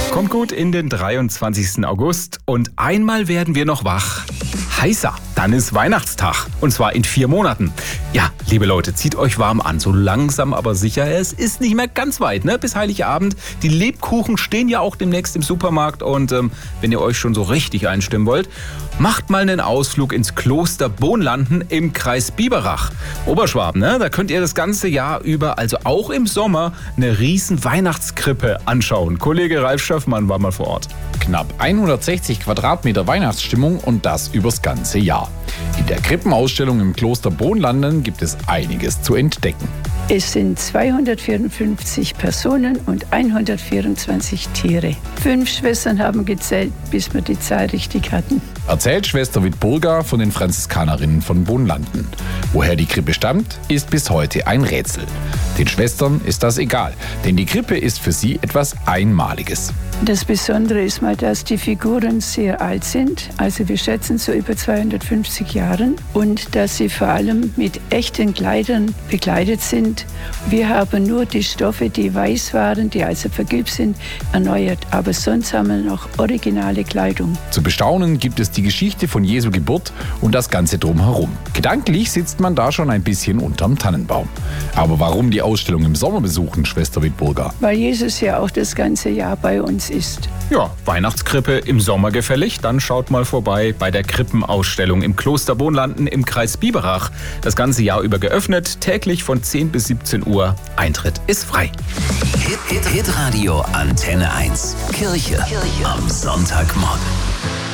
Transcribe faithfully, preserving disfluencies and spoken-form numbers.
Kommt gut in den dreiundzwanzigsten August und einmal werden wir noch wach. Heißer, dann ist Weihnachtstag und zwar in vier Monaten. Ja, liebe Leute, zieht euch warm an, so langsam aber sicher. Es ist nicht mehr ganz weit, ne? Bis Heiligabend. Die Lebkuchen stehen ja auch demnächst im Supermarkt und ähm, wenn ihr euch schon so richtig einstimmen wollt, macht mal einen Ausflug ins Kloster Bohnlanden im Kreis Biberach. Oberschwaben, ne? Da könnt ihr das ganze Jahr über, also auch im Sommer, eine riesen Weihnachtskrippe anschauen. Kollege Ralf Schöffmann war mal vor Ort. Knapp hundertsechzig Quadratmeter Weihnachtsstimmung und das übers ganze Jahr. In der Krippenausstellung im Kloster Bohnlanden gibt es einiges zu entdecken. Es sind zweihundertvierundfünfzig Personen und hundertvierundzwanzig Tiere. Fünf Schwestern haben gezählt, bis wir die Zahl richtig hatten. Erzählt Schwester Wittburger von den Franziskanerinnen von Bohnlanden. Woher die Krippe stammt, ist bis heute ein Rätsel. Den Schwestern ist das egal, denn die Krippe ist für sie etwas Einmaliges. Das Besondere ist mal, dass die Figuren sehr alt sind, also wir schätzen so über zweihundertfünfzig Jahren, und dass sie vor allem mit echten Kleidern bekleidet sind. Wir haben nur die Stoffe, die weiß waren, die also vergilbt sind, erneuert, aber sonst haben wir noch originale Kleidung. Zu bestaunen gibt es die Geschichte von Jesu Geburt und das Ganze drumherum. Gedanklich sitzt man da schon ein bisschen unterm Tannenbaum. Aber warum die Ausstellung im Sommer besuchen, Schwester Wittburger? Weil Jesus ja auch das ganze Jahr bei uns ist. Ja, Weihnachtskrippe im Sommer gefällig? Dann schaut mal vorbei bei der Krippenausstellung im Kloster Bohnlanden im Kreis Biberach. Das ganze Jahr über geöffnet, täglich von zehn bis siebzehn Uhr. Eintritt ist frei. Hit, Hit, Hit Radio Antenne eins. Kirche, Kirche. Am Sonntagmorgen.